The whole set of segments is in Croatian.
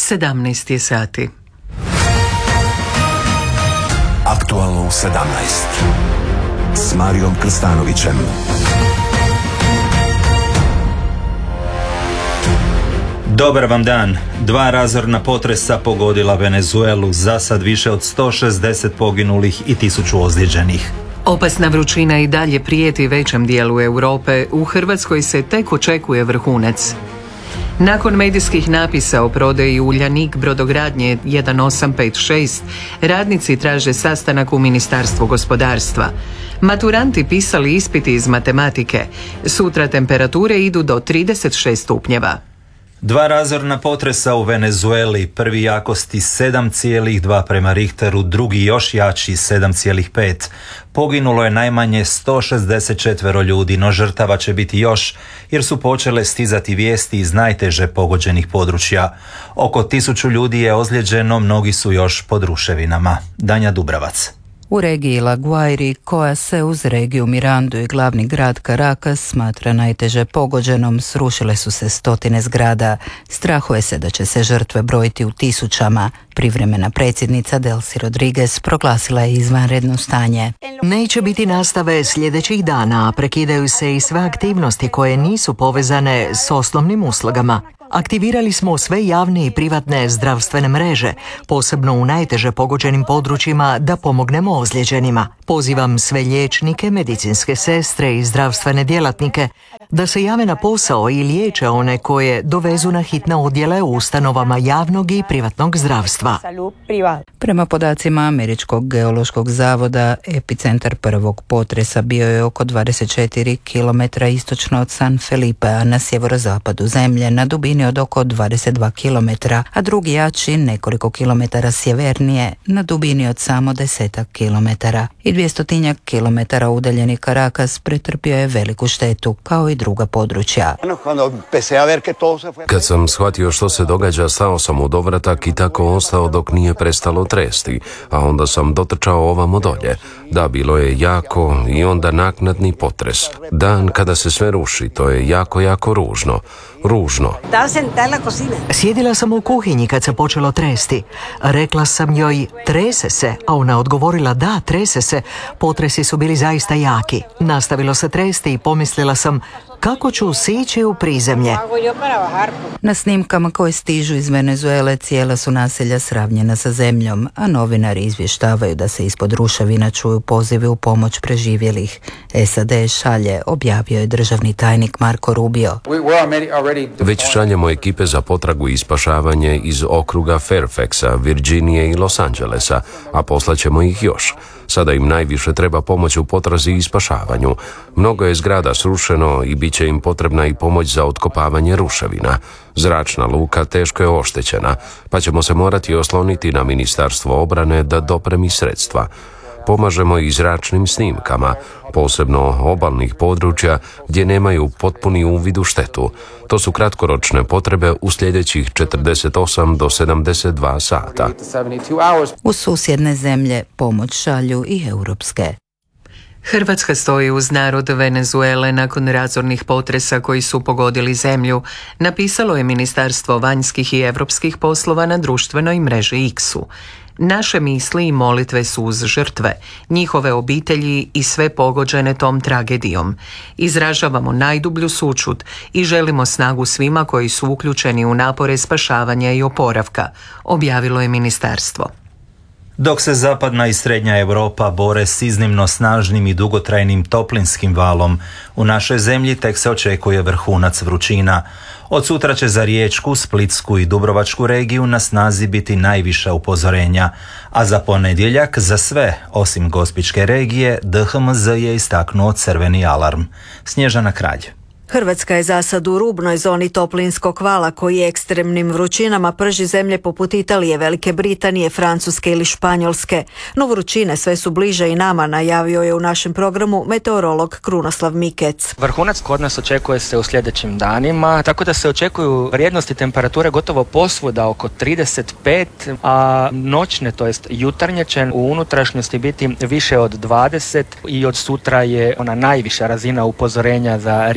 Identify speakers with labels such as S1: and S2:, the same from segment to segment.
S1: 17 je sati.
S2: Aktualno u 17 s Marijom Krstanovićem.
S3: Dobar vam dan. 2 razorna potresa pogodila Venezuelu, za sad više od 160 poginulih i 1000 ozlijeđenih.
S1: Opasna vrućina i dalje prijeti većem dijelu Europe, u Hrvatskoj se tek očekuje vrhunac. Nakon medijskih napisa o prodaji Uljanik brodogradnje 1856, radnici traže sastanak u Ministarstvu gospodarstva. Maturanti pisali ispiti iz matematike. Sutra temperature idu do 36 stupnjeva.
S3: 2 razorna potresa u Venezueli, prvi jakosti 7,2 prema Richteru, drugi još jači 7,5. Poginulo je najmanje 164 ljudi, no žrtava će biti još, jer su počele stizati vijesti iz najteže pogođenih područja. Oko 1000 ljudi je ozlijeđeno, mnogi su još pod ruševinama. Danja Dubravac.
S4: U regiji La Guairi, koja se uz regiju Mirandu i glavni grad Caracas smatra najteže pogođenom, srušile su se stotine zgrada. Strahuje se da će se žrtve brojiti u tisućama. Privremena predsjednica Delcy Rodriguez proglasila je izvanredno stanje.
S5: Neće biti nastave sljedećih dana, a prekidaju se i sve aktivnosti koje nisu povezane s osnovnim uslugama. Aktivirali smo sve javne i privatne zdravstvene mreže, posebno u najteže pogođenim područjima, da pomognemo ozlijeđenima. Pozivam sve liječnike, medicinske sestre i zdravstvene djelatnike da se jave na posao i liječe one koje dovezu na hitne odjele u ustanovama javnog i privatnog zdravstva.
S4: Prema podacima Američkog geološkog zavoda, epicentar prvog potresa bio je oko 24 km istočno od San Felipe, a na sjeverozapadu zemlje na dubini od oko 22 km, a drugi jači nekoliko kilometara sjevernije na dubini od samo 10 km. I 200 km udaljeni Caracas pretrpio je veliku štetu, kao i druga područja.
S6: Kad sam shvatio što se događa, stao sam u dovratak i tako ostao dok nije prestalo tresti, a onda sam dotrčao ovamo dolje. Da, bilo je jako i onda naknadni potres. Dan kada se sve ruši, to je jako, jako ružno. Ružno.
S5: Sjedila sam u kuhinji kad se počelo tresti. Rekla sam joj, trese se, a ona odgovorila da, trese se. Potresi su bili zaista jaki. Nastavilo se tresti i pomislila sam, kako ću sići u prizemlje.
S4: Na snimkama koje stižu iz Venezuele cijela su naselja sravnjena sa zemljom, a novinari izvještavaju da se ispod ruševina čuju pozive u pomoć preživjelih. SAD šalje, objavio je državni tajnik Marco Rubio.
S6: Već šaljemo ekipe za potragu i spašavanje iz okruga Fairfaxa, Virginije i Los Angelesa, a poslaćemo ih još. Sada im najviše treba pomoć u potrazi i spašavanju. Mnogo je zgrada srušeno i bit će im potrebna i pomoć za otkopavanje ruševina. Zračna luka teško je oštećena, pa ćemo se morati osloniti na Ministarstvo obrane da dopremi sredstva. Pomažemo i zračnim snimkama, posebno obalnih područja gdje nemaju potpuni uvid u štetu. To su kratkoročne potrebe u sljedećih 48 do 72 sata.
S4: U susjedne zemlje pomoć šalju i europske.
S1: Hrvatska stoji uz narod Venezuele nakon razornih potresa koji su pogodili zemlju, napisalo je Ministarstvo vanjskih i europskih poslova na društvenoj mreži X-u. Naše misli i molitve su uz žrtve, njihove obitelji i sve pogođene tom tragedijom. Izražavamo najdublju sućut i želimo snagu svima koji su uključeni u napore spašavanja i oporavka, objavilo je ministarstvo.
S3: Dok se zapadna i srednja Europa bore s iznimno snažnim i dugotrajnim toplinskim valom, u našoj zemlji tek se očekuje vrhunac vrućina. Od sutra će za Riječku, Splitsku i Dubrovačku regiju na snazi biti najviša upozorenja, a za ponedjeljak za sve, osim Gospićke regije, DHMZ je istaknuo crveni alarm. Snježana Kralj.
S7: Hrvatska je za sad u rubnoj zoni toplinskog vala koji ekstremnim vrućinama prži zemlje poput Italije, Velike Britanije, Francuske ili Španjolske. No vrućine sve su bliže i nama, najavio je u našem programu meteorolog Krunoslav Mikec.
S8: Vrhunac kod nas očekuje se u sljedećim danima, tako da se očekuju vrijednosti temperature gotovo posvuda oko 35, a noćne, to jest jutarnje će u unutrašnjosti biti više od 20 i od sutra je ona najviša razina upozorenja za Riječku,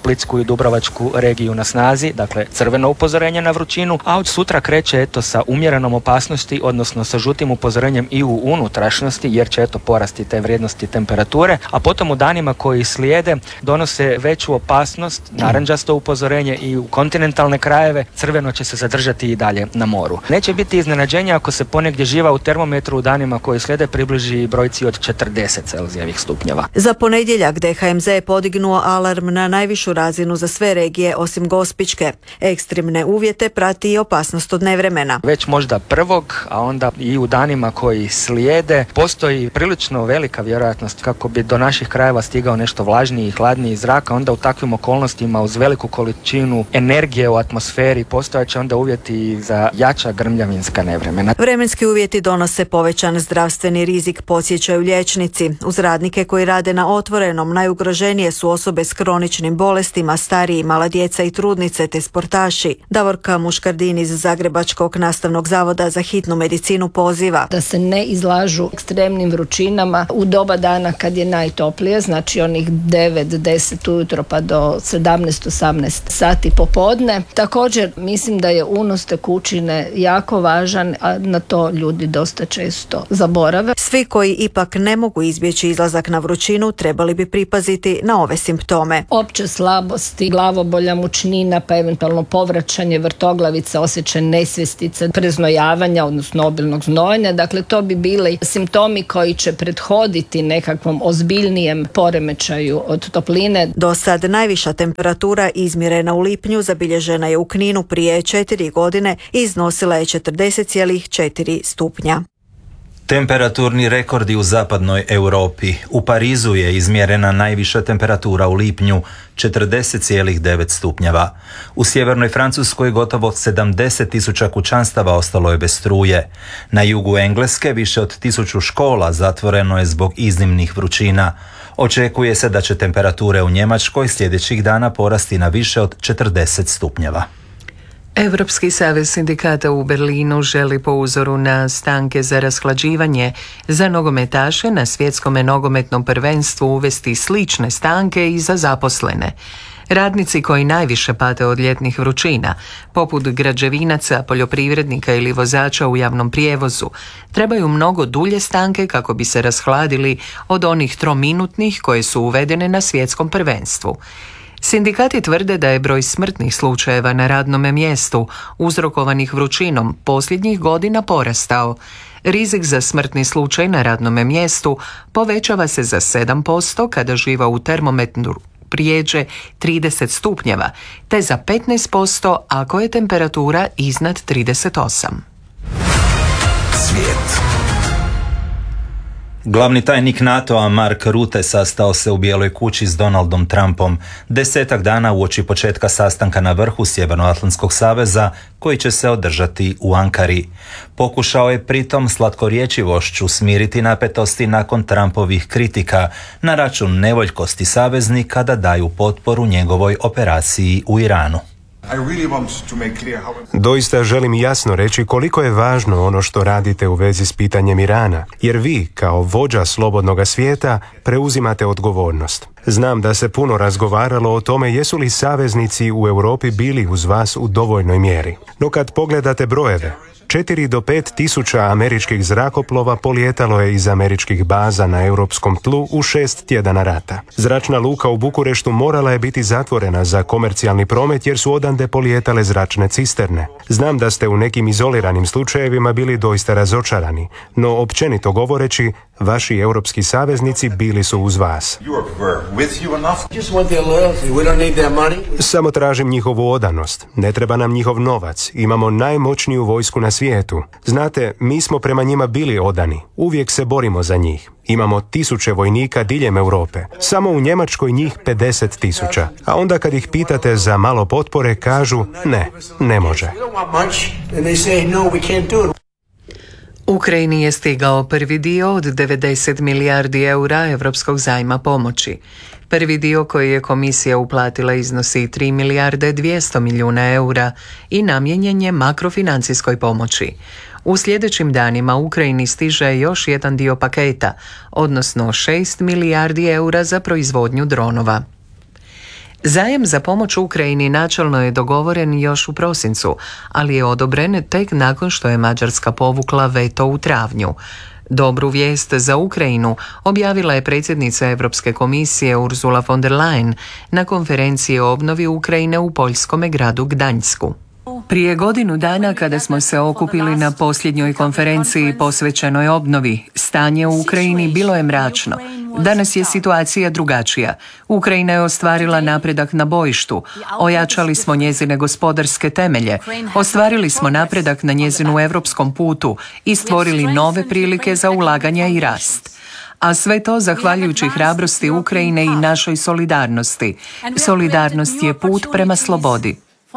S8: Splitsku i Dubrovačku regiju na snazi, dakle crveno upozorenje na vrućinu, a od sutra kreće sa umjerenom opasnosti, odnosno sa žutim upozorenjem i u unutrašnjosti, jer će porasti te vrijednosti temperature, a potom u danima koji slijede donose veću opasnost, narančasto upozorenje i u kontinentalne krajeve, crveno će se zadržati i dalje na moru. Neće biti iznenađenja ako se ponegdje živa u termometru u danima koji slijede približi brojci od 40 Celzijevih stupnjeva.
S7: Za ponedjeljak DHMZ je podignuo alarm na najvišu razinu za sve regije osim Gospićke. Ekstremne uvjete prati i opasnost od nevremena.
S8: Već možda prvog, a onda i u danima koji slijede, postoji prilično velika vjerojatnost kako bi do naših krajeva stigao nešto vlažniji i hladniji zrak, a onda u takvim okolnostima uz veliku količinu energije u atmosferi postojaće onda uvjeti za jača grmljavinska nevremena.
S7: Vremenski uvjeti donose povećan zdravstveni rizik, podsjećaju liječnici. Uz radnike koji rade na otvorenom najugroženije su osobe s kroničnim bolestima, stariji, mala djeca i trudnice te sportaši. Davorka Muškardin iz Zagrebačkog nastavnog zavoda za hitnu medicinu poziva
S9: da se ne izlažu ekstremnim vrućinama u doba dana kad je najtoplije, znači onih 9-10 ujutro pa do 17-18 sati popodne. Također mislim da je unos tekućine jako važan, a na to ljudi dosta često zaborave.
S7: Svi koji ipak ne mogu izbjeći izlazak na vrućinu trebali bi pripaziti na ove simptome.
S9: Opće slabosti, glavobolja, mučnina, pa eventualno povraćanje vrtoglavica, osjećaj nesvjestice, preznojavanja, odnosno obilnog znojenja. Dakle, to bi bili simptomi koji će prethoditi nekakvom ozbiljnijem poremećaju od topline.
S7: Do sad najviša temperatura izmjerena u lipnju zabilježena je u Kninu prije 4 godine i iznosila je 40,4 stupnja.
S3: Temperaturni rekordi u zapadnoj Europi. U Parizu je izmjerena najviša temperatura u lipnju, 40,9 stupnjeva. U sjevernoj Francuskoj gotovo 70.000 kućanstava ostalo je bez struje. Na jugu Engleske više od 1000 škola zatvoreno je zbog iznimnih vrućina. Očekuje se da će temperature u Njemačkoj sljedećih dana porasti na više od 40 stupnjeva.
S1: Europski savez sindikata u Berlinu želi po uzoru na stanke za rashlađivanje za nogometaše na svjetskom nogometnom prvenstvu uvesti slične stanke i za zaposlene. Radnici koji najviše pate od ljetnih vrućina, poput građevinaca, poljoprivrednika ili vozača u javnom prijevozu, trebaju mnogo dulje stanke kako bi se rashladili od onih trominutnih koje su uvedene na svjetskom prvenstvu. Sindikati tvrde da je broj smrtnih slučajeva na radnome mjestu uzrokovanih vrućinom posljednjih godina porastao. Rizik za smrtni slučaj na radnome mjestu povećava se za 7% kada živa u termometru prijeđe 30 stupnjeva, te za 15% ako je temperatura iznad 38.
S2: Svijet.
S3: Glavni tajnik NATO-a Mark Rutte sastao se u Bijeloj kući s Donaldom Trumpom 10 dana uoči početka sastanka na vrhu Sjevernoatlantskog saveza koji će se održati u Ankari. Pokušao je pritom slatkorječivošću smiriti napetosti nakon Trumpovih kritika na račun nevoljkosti saveznika da daju potporu njegovoj operaciji u Iranu.
S10: Doista želim jasno reći koliko je važno ono što radite u vezi s pitanjem Irana, jer vi, kao vođa slobodnoga svijeta, preuzimate odgovornost. Znam da se puno razgovaralo o tome jesu li saveznici u Europi bili uz vas u dovoljnoj mjeri. No kad pogledate brojeve, 4 do 5 tisuća američkih zrakoplova polijetalo je iz američkih baza na europskom tlu u 6 tjedana rata. Zračna luka u Bukureštu morala je biti zatvorena za komercijalni promet jer su odande polijetale zračne cisterne. Znam da ste u nekim izoliranim slučajevima bili doista razočarani, no općenito govoreći, vaši europski saveznici bili su uz vas. Samo tražim njihovu odanost. Ne treba nam njihov novac. Imamo najmoćniju vojsku na svijetu. Znate, mi smo prema njima bili odani. Uvijek se borimo za njih. Imamo 1000 vojnika diljem Europe. Samo u Njemačkoj njih 50.000. A onda kad ih pitate za malo potpore, kažu ne može.
S1: Ukrajini je stigao prvi dio od 90 milijardi eura europskog zajma pomoći. Prvi dio koji je komisija uplatila iznosi 3 milijarde 200 milijuna eura i namijenjen je makrofinancijskoj pomoći. U sljedećim danima Ukrajini stiže još jedan dio paketa, odnosno 6 milijardi eura za proizvodnju dronova. Zajam za pomoć Ukrajini načelno je dogovoren još u prosincu, ali je odobren tek nakon što je Mađarska povukla veto u travnju. Dobru vijest za Ukrajinu objavila je predsjednica Europske komisije Ursula von der Leyen na konferenciji o obnovi Ukrajine u poljskome gradu Gdańsku. Prije godinu dana kada smo se okupili na posljednjoj konferenciji posvećenoj obnovi, stanje u Ukrajini bilo je mračno. Danas je situacija drugačija. Ukrajina je ostvarila napredak na bojištu, ojačali smo njezine gospodarske temelje, ostvarili smo napredak na njezinu europskom putu i stvorili nove prilike za ulaganja i rast. A sve to zahvaljujući hrabrosti Ukrajine i našoj solidarnosti. Solidarnost je put prema slobodi.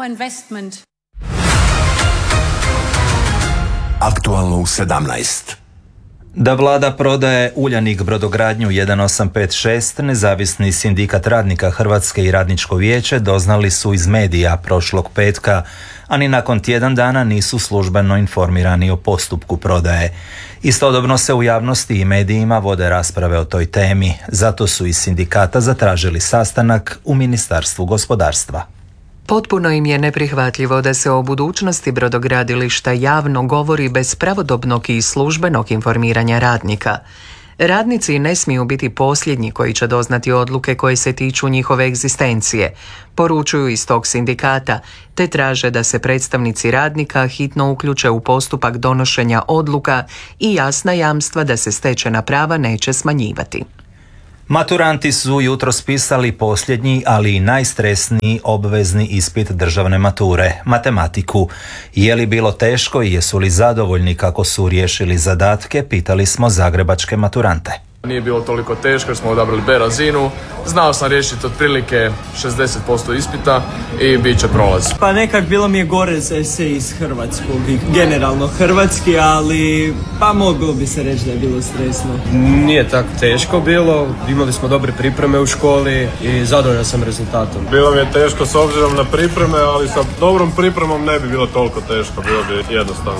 S2: Aktualno u 17.
S3: Da vlada prodaje Uljanik brodogradnju 1856, nezavisni sindikat radnika Hrvatske i Radničko vijeće doznali su iz medija prošlog petka, a ni nakon tjedan dana nisu službeno informirani o postupku prodaje. Istodobno se u javnosti i medijima vode rasprave o toj temi, zato su iz sindikata zatražili sastanak u Ministarstvu gospodarstva.
S1: Potpuno im je neprihvatljivo da se o budućnosti brodogradilišta javno govori bez pravodobnog i službenog informiranja radnika. Radnici ne smiju biti posljednji koji će doznati odluke koje se tiču njihove egzistencije, poručuju iz tog sindikata, te traže da se predstavnici radnika hitno uključe u postupak donošenja odluka i jasna jamstva da se stečena prava neće smanjivati.
S3: Maturanti su jutros pisali posljednji, ali i najstresniji obvezni ispit državne mature, matematiku. Je li bilo teško i jesu li zadovoljni kako su riješili zadatke, pitali smo zagrebačke maturante.
S11: Nije bilo toliko teško jer smo odabrali B razinu. Znao sam riješiti otprilike 60% ispita i bit će prolaz.
S12: Pa nekak bilo mi je gore za esej iz hrvatskog i generalno hrvatski, ali pa moglo bi se reći da je bilo stresno.
S13: Nije tako teško bilo, imali smo dobre pripreme u školi i zadovoljan sam rezultatom.
S14: Bilo mi je teško s obzirom na pripreme, ali sa dobrom pripremom ne bi bilo toliko teško, bilo bi jednostavno.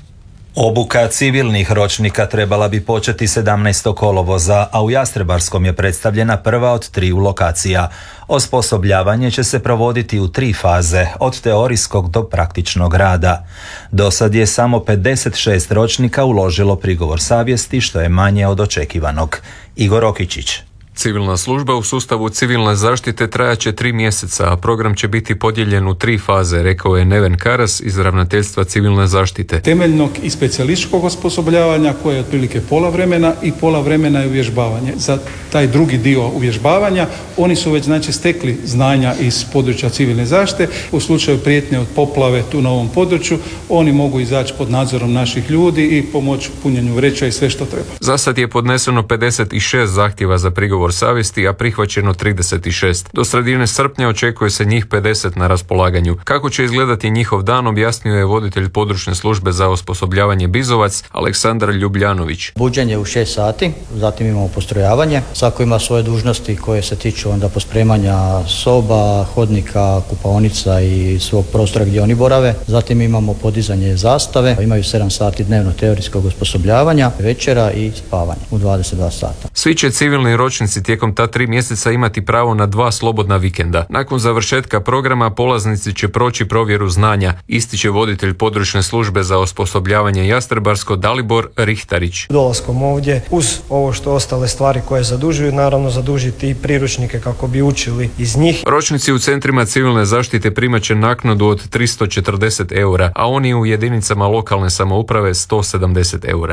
S3: Obuka civilnih ročnika trebala bi početi 17. kolovoza, a u Jastrebarskom je predstavljena prva od 3 lokacija. Osposobljavanje će se provoditi u 3 faze, od teorijskog do praktičnog rada. Do sad je samo 56 ročnika uložilo prigovor savjesti, što je manje od očekivanog. Igor Okičić.
S15: Civilna služba u sustavu civilne zaštite trajaće 3 mjeseca, a program će biti podijeljen u 3 faze, rekao je Neven Karas iz Ravnateljstva civilne zaštite.
S16: Temeljnog i specijalističkog osposobljavanja koje je otprilike pola vremena i pola vremena je uvježbavanje. Za taj drugi dio uvježbavanja oni su već stekli znanja iz područja civilne zaštite. U slučaju prijetnje od poplave tu na ovom području oni mogu izaći pod nadzorom naših ljudi i pomoći u punjenju vreća i sve što treba.
S15: Za sad je podneseno 56 zahtjeva za prigovor savjesti, a prihvaćeno 36. Do sredine srpnja očekuje se njih 50 na raspolaganju. Kako će izgledati njihov dan, objasnio je voditelj područne službe za osposobljavanje Bizovac, Aleksandar Ljubljanović.
S17: Buđenje u 6 sati, zatim imamo postrojavanje. Svako ima svoje dužnosti koje se tiču onda pospremanja soba, hodnika, kupaonica i svog prostora gdje oni borave. Zatim imamo podizanje zastave, imaju 7 sati dnevno teorijskog osposobljavanja, večera i spavanje u 22 sata.
S15: Svi će civilni ročnici tijekom ta 3 mjeseca imati pravo na 2 slobodna vikenda. Nakon završetka programa polaznici će proći provjeru znanja, ističe voditelj područne službe za osposobljavanje Jastrebarsko Dalibor Rihtarić.
S18: Dolaskom ovdje, uz ovo što ostale stvari koje zadužuju, naravno zadužiti i priručnike kako bi učili iz njih.
S15: Ročnici u centrima civilne zaštite primat će naknadu od 340 eura, a oni u jedinicama lokalne samouprave 170 eura.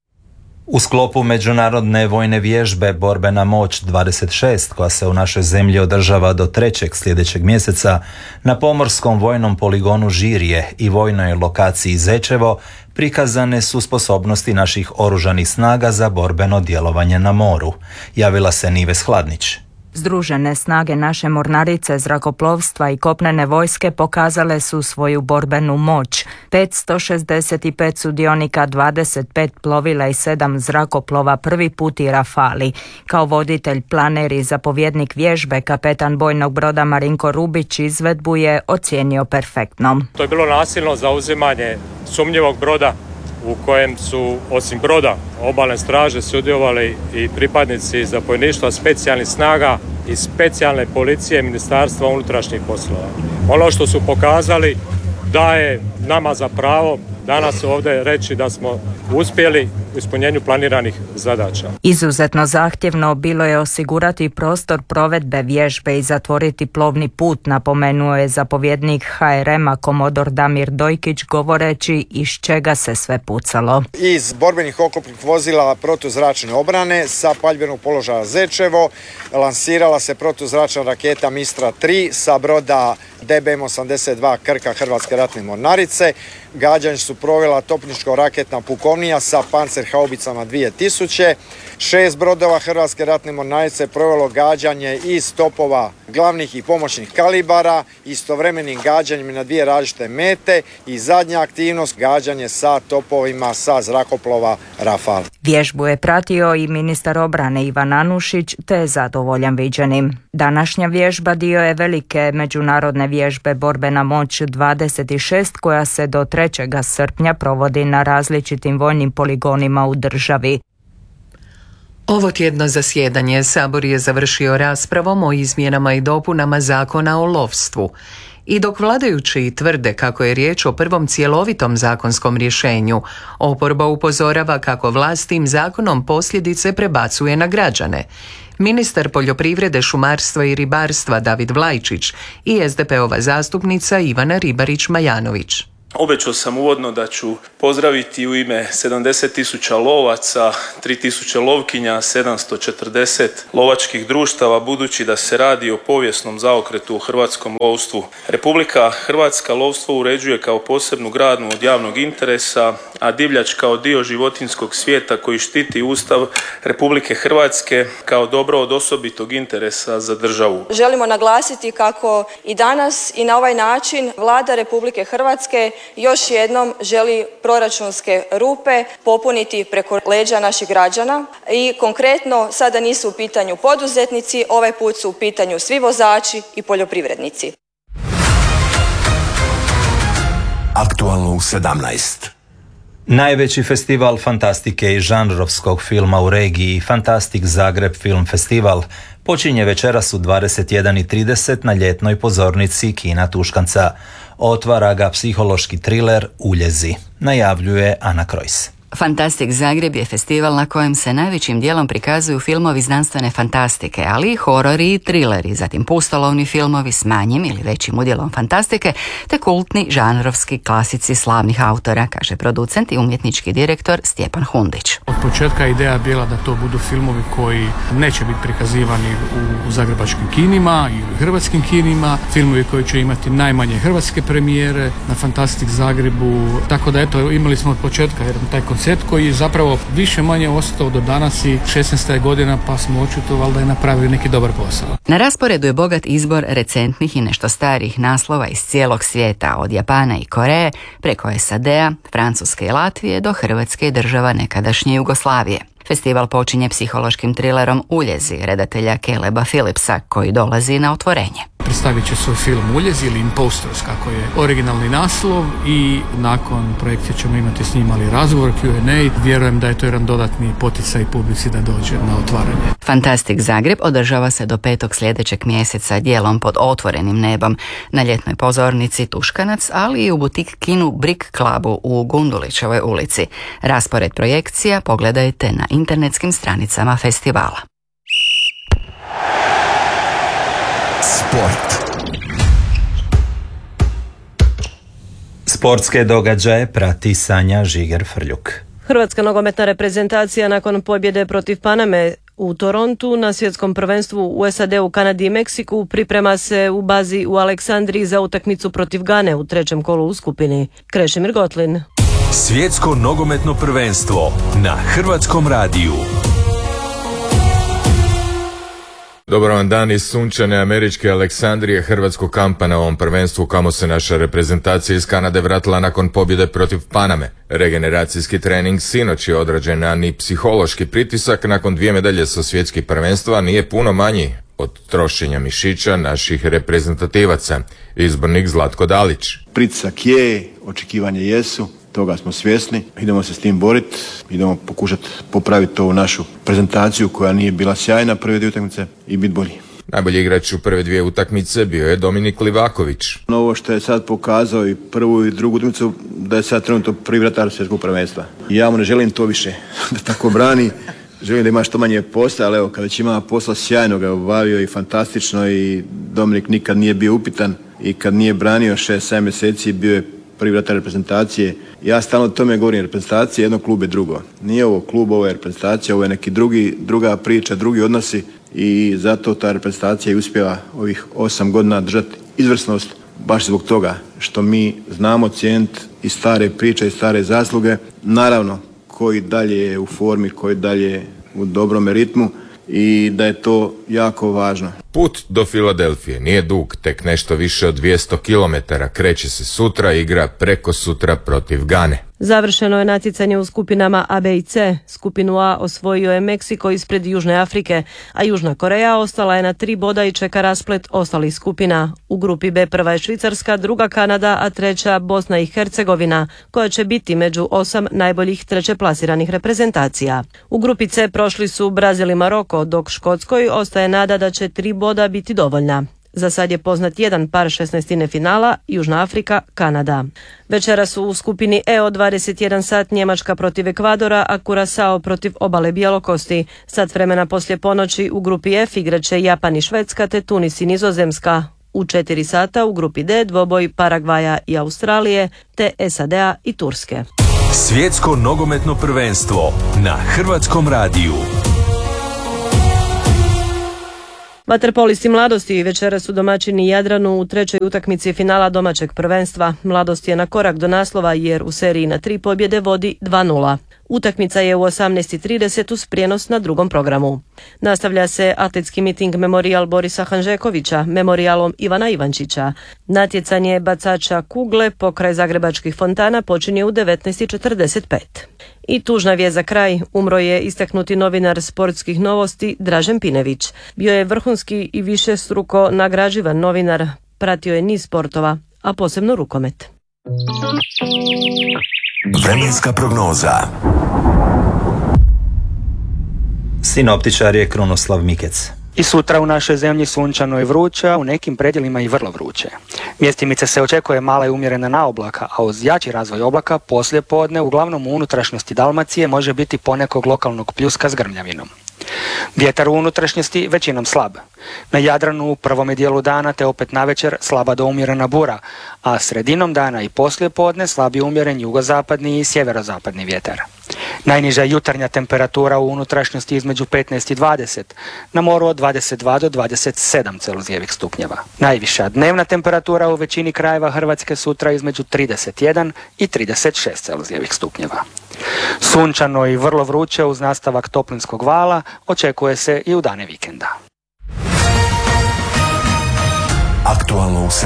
S3: U sklopu međunarodne vojne vježbe Borbena moć 26, koja se u našoj zemlji održava do 3. sljedećeg mjeseca, na pomorskom vojnom poligonu Žirje i vojnoj lokaciji Zečevo prikazane su sposobnosti naših oružanih snaga za borbeno djelovanje na moru. Javila se Nives Hladnić.
S19: Združene snage naše mornarice, zrakoplovstva i kopnene vojske pokazale su svoju borbenu moć. 565 sudionika, 25 plovila i 7 zrakoplova, prvi put i Rafali. Kao voditelj, planer i zapovjednik vježbe, kapetan bojnog broda Marinko Rubić izvedbu je ocijenio perfektnom.
S20: To je bilo nasilno zauzimanje sumnjivog broda u kojem su osim broda obalne straže sudjelovali i pripadnici zapovjedništva specijalnih snaga i specijalne policije Ministarstva unutrašnjih poslova. Ono što su pokazali daje nama za pravo danas ovdje reći da smo uspjeli u ispunjenju planiranih zadaća.
S19: Izuzetno zahtjevno bilo je osigurati prostor provedbe vježbe i zatvoriti plovni put, napomenuo je zapovjednik HRM-a komodor Damir Dojkić govoreći iz čega se sve pucalo.
S21: Iz borbenih oklopnih vozila protuzračne obrane sa paljbenog položaja Zečevo lansirala se protuzračna raketa Mistra 3 sa broda DBM-82 Krka Hrvatske ratne mornarice. Gađanje su provela topničko-raketna pukovnija sa pancerhaubicama 2000. 6 brodova Hrvatske ratne mornarice provelo gađanje iz topova glavnih i pomoćnih kalibara, istovremenim gađanjem na 2 različite mete i zadnja aktivnost gađanje sa topovima sa zrakoplova Rafal.
S19: Vježbu je pratio i ministar obrane Ivan Anušić te je zadovoljan viđenim. Današnja vježba dio je velike međunarodne vježbe Borbena moć 26 koja se do 3. srpnja provodi na različitim vojnim poligonima u državi.
S1: Ovo tjedno zasjedanje Sabor je završio raspravom o izmjenama i dopunama Zakona o lovstvu. I dok vladajući tvrde kako je riječ o prvom cjelovitom zakonskom rješenju, oporba upozorava kako vlast tim zakonom posljedice prebacuje na građane. Ministar poljoprivrede, šumarstva i ribarstva David Vlajčić i SDP-ova zastupnica Ivana Ribarić-Majanović.
S22: Obećao sam uvodno da ću pozdraviti u ime 70.000 lovaca, 3.000 lovkinja, 740 lovačkih društava, budući da se radi o povijesnom zaokretu u hrvatskom lovstvu. Republika Hrvatska lovstvo uređuje kao posebnu granu od javnog interesa, a divljač kao dio životinjskog svijeta koji štiti Ustav Republike Hrvatske kao dobro od osobitog interesa za državu.
S23: Želimo naglasiti kako i danas i na ovaj način Vlada Republike Hrvatske još jednom želi proračunske rupe popuniti preko leđa naših građana i konkretno sada nisu u pitanju poduzetnici, ovaj put su u pitanju svi vozači i poljoprivrednici.
S2: Aktualno u 17.
S3: Najveći festival fantastike i žanrovskog filma u regiji, Fantastik Zagreb Film Festival, počinje večeras u 21:30 na ljetnoj pozornici Kina Tuškanca. Otvara ga psihološki triler Uljezi, najavljuje Ana Krojs.
S24: Fantastik Zagreb je festival na kojem se najvećim dijelom prikazuju filmovi znanstvene fantastike, ali i horori i trileri, zatim pustolovni filmovi s manjim ili većim udjelom fantastike, te kultni žanrovski klasici slavnih autora, kaže producent i umjetnički direktor Stjepan Hundić.
S25: Od početka ideja bila da to budu filmovi koji neće biti prikazivani u zagrebačkim kinima i u hrvatskim kinima, filmovi koji će imati najmanje hrvatske premijere na Fantastik Zagrebu, tako da eto imali smo od početka jedan taj koncept koji je zapravo više manje ostao do danas i 16. godina, pa smo očito valjda i napravili neki dobar posao.
S24: Na rasporedu je bogat izbor recentnih i nešto starih naslova iz cijelog svijeta, od Japana i Koreje, preko SAD-a, Francuske i Latvije do Hrvatske i država nekadašnje Jugoslavije. Festival počinje psihološkim trilerom Uljezi, redatelja Caleba Phillipsa, koji dolazi na otvorenje.
S25: Predstavit će svoj film Uljezi ili Impostors, kako je originalni naslov, i nakon projekcije ćemo imati s njim ali razgovor, Q&A. Vjerujem da je to jedan dodatni poticaj publici da dođe na otvaranje.
S24: Fantastik Zagreb održava se do 5. sljedećeg mjeseca dijelom pod otvorenim nebom na ljetnoj pozornici Tuškanac, ali i u butik kinu Brick Clubu u Gundulićevoj ulici. Raspored projekcija pogledajte na internetskim stranicama festivala.
S2: Sport.
S3: Sportske događaje prati Sanja Žiger-Frljuk.
S26: Hrvatska nogometna reprezentacija nakon pobjede protiv Paname u Torontu na svjetskom prvenstvu u SAD-u, Kanadi i Meksiku priprema se u bazi u Aleksandriji za utakmicu protiv Gane u 3. kolu u skupini. Krešimir Gotlin.
S27: Svjetsko nogometno prvenstvo na Hrvatskom radiju.
S28: Dobar vam dan iz sunčane američke Aleksandrije, hrvatskog kampa na ovom prvenstvu, kamo se naša reprezentacija iz Kanade vratila nakon pobjede protiv Paname. Regeneracijski trening sinoć je odrađen, a ni psihološki pritisak nakon 2 medalje sa svjetskih prvenstva nije puno manji od trošenja mišića naših reprezentativaca. Izbornik Zlatko Dalić.
S29: Pritisak je, očekivanje jesu.
S4: toga smo svjesni, idemo se s tim boriti, idemo pokušati popraviti ovu našu prezentaciju koja nije bila sjajna prve dvije utakmice i biti bolji.
S28: Najbolji igrač u prve dvije utakmice bio je Dominik Livaković.
S4: Ovo što je sad pokazao i prvu i drugu utakmicu, da je sad trenutno prvi vratar svjetskog prvenstva. Ja mu ne želim to više da tako brani. Želim da ima što manje posla, ali evo, kada već ima posla, sjajno ga obavio i fantastično, i Dominik nikad nije bio upitan i kad nije branio 6-7 mjeseci bio je prvi vratar reprezentacije. Ja stalno o tome govorim, reprezentacija, jedno klub je drugo. Nije ovo klub, ovo je reprezentacija, ovo je neki druga priča, drugi odnosi, i zato ta reprezentacija je uspjela ovih 8 godina držati izvrsnost, baš zbog toga što mi znamo cijeniti i stare priče i stare zasluge. Naravno, koji dalje je u formi, koji dalje je u dobrom ritmu, i da je to jako važno.
S28: Put do Filadelfije nije dug, tek nešto više od 200 km, kreće se sutra, igra preko sutra protiv Gane.
S26: Završeno je natjecanje u skupinama A, B i C. Skupinu A osvojio je Meksiko ispred Južne Afrike, a Južna Koreja ostala je na 3 boda i čeka rasplet ostalih skupina. U grupi B prva je Švicarska, druga Kanada, a treća Bosna i Hercegovina, koja će biti među 8 najboljih trećeplasiranih reprezentacija. U grupi C prošli su Brazil i Maroko, dok Škotskoj ostaje nada da će 3 boda biti dovoljna. Za sad je poznat jedan par 16. finala, Južna Afrika, Kanada. Večera su u skupini E od 21 sat Njemačka protiv Ekvadora, a Kurasao protiv Obale Bjelokosti. Sat vremena poslije ponoći u grupi F igraće Japan i Švedska te Tunis i Nizozemska. U 4 sata u grupi D dvoboj Paragvaja i Australije te SAD-a i Turske.
S27: Svjetsko nogometno prvenstvo na Hrvatskom radiju.
S26: Vaterpolisti Mladosti večera su domaćini Jadranu u trećoj utakmici finala domaćeg prvenstva. Mladost je na korak do naslova jer u seriji na 3 pobjede vodi 2-0. Utakmica je u 18:30 uz prijenos na drugom programu. Nastavlja se atletski miting Memorijal Borisa Hanžekovića memorijalom Ivana Ivančića. Natjecanje bacača kugle pokraj zagrebačkih fontana počinje u 19:45. I tužna vijest za kraj, umro je istaknuti novinar sportskih novosti Dražen Pinević. Bio je vrhunski i višestruko nagrađivan novinar, pratio je niz sportova, a posebno rukomet.
S2: Vremenska prognoza.
S3: Sinoptičar je Krunoslav Mikec.
S5: I sutra u našoj zemlji sunčano i vruće, a u nekim predjelima i vrlo vruće. Mjestimice se očekuje mala i umjerena naoblaka, a uz jači razvoj oblaka poslije podne uglavnom u unutrašnjosti Dalmacije može biti ponekog lokalnog pljuska s grmljavinom. Vjetar u unutrašnjosti većinom slab. Na Jadranu u prvome dijelu dana te opet navečer slaba do umjerena bura, a sredinom dana i poslije podne slabi umjeren jugozapadni i sjeverozapadni vjetar. Najniža jutarnja temperatura u unutrašnjosti između 15 i 20, na moru od 22 do 27 celzijevih stupnjeva. Najviša dnevna temperatura u većini krajeva Hrvatske sutra između 31 i 36 celzijevih stupnjeva. Sunčano i vrlo vruće uz nastavak toplinskog vala očekuje se i u dane vikenda.
S2: Aktualno u 17.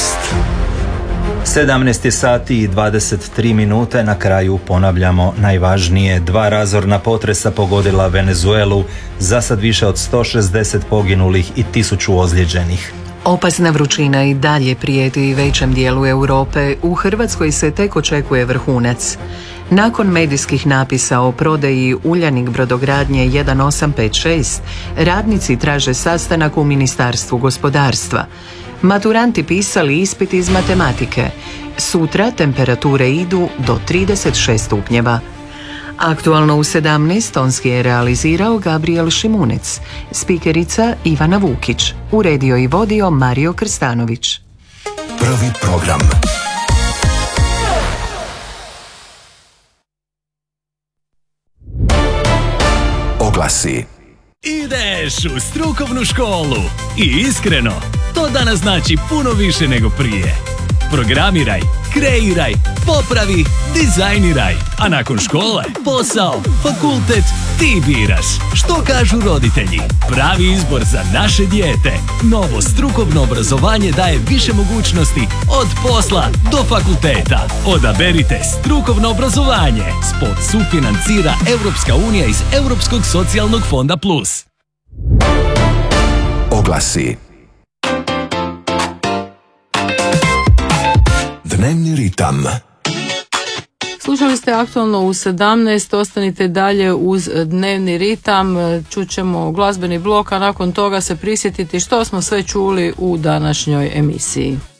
S3: 17 sati i 23 minute, na kraju ponavljamo najvažnije. 2 razorna potresa pogodila Venezuelu, za sad više od 160 poginulih i 1000 ozlijeđenih.
S1: Opasna vrućina i dalje prijeti i većem dijelu Europe. U Hrvatskoj se tek očekuje vrhunac. Nakon medijskih napisa o prodaji Uljanik brodogradnje 1856, radnici traže sastanak u Ministarstvu gospodarstva. Maturanti pisali ispit iz matematike. Sutra temperature idu do 36 stupnjeva. Aktualno u 17 tonski je realizirao Gabriel Šimunec, spikerica Ivana Vukić, uredio i vodio Mario Krstanović.
S2: Prvi program. Oglasi.
S6: Ideš u strukovnu školu i iskreno, to danas znači puno više nego prije. Programiraj, kreiraj, popravi, dizajniraj, a nakon škole, posao, fakultet, ti biraš. Što kažu roditelji? Pravi izbor za naše dijete. Novo strukovno obrazovanje daje više mogućnosti od posla do fakulteta. Odaberite strukovno obrazovanje. Spot sufinancira Europska unija iz Europskog socijalnog fonda Plus.
S2: Oglasi. Dnevni ritam.
S7: Slušali ste Aktualno u 17, ostanite dalje uz dnevni ritam, čućemo glazbeni blok, a nakon toga se prisjetiti što smo sve čuli u današnjoj emisiji.